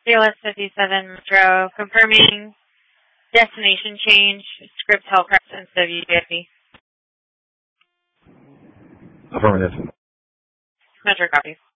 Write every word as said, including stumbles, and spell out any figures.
Fearless fifty-seven Metro, confirming destination change, Scripps Health Crescent, W J F B. Affirmative. Metro copies.